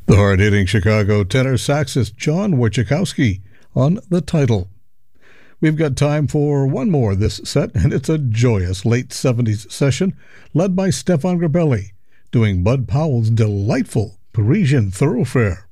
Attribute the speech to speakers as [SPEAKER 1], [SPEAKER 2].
[SPEAKER 1] The hard-hitting Chicago tenor saxist John Wojciechowski on the title. We've got time for one more this set, and it's a joyous late 70s session led by Stefan Grappelli, doing Bud Powell's delightful Parisian Thoroughfare.